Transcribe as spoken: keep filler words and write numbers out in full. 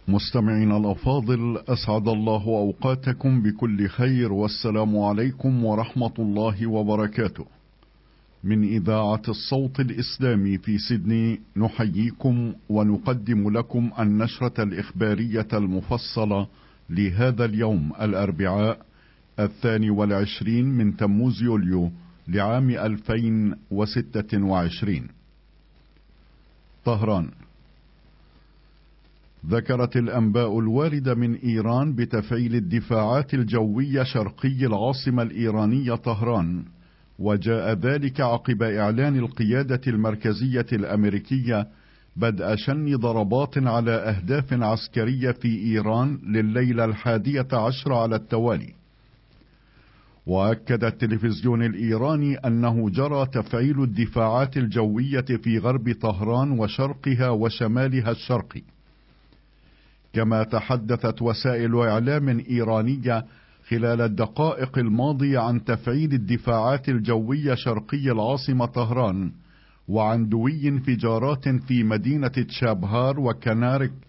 مستمعينا الأفاضل، أسعد الله أوقاتكم بكل خير، والسلام عليكم ورحمة الله وبركاته. من إذاعة الصوت الإسلامي في سيدني نحييكم ونقدم لكم النشرة الإخبارية المفصلة لهذا اليوم الأربعاء الثاني والعشرين من تموز يوليو لعام ألفين وستة وعشرين. طهران. ذكرت الأنباء الواردة من إيران بتفعيل الدفاعات الجوية شرقي العاصمة الإيرانية طهران، وجاء ذلك عقب إعلان القيادة المركزية الأمريكية بدء شن ضربات على أهداف عسكرية في إيران لليلة الحادية عشر على التوالي. وأكد التلفزيون الإيراني أنه جرى تفعيل الدفاعات الجوية في غرب طهران وشرقها وشمالها الشرقي. كما تحدثت وسائل إعلام إيرانية خلال الدقائق الماضية عن تفعيل الدفاعات الجوية شرقي العاصمة طهران، وعن دوي انفجارات في مدينة تشابهار وكنارك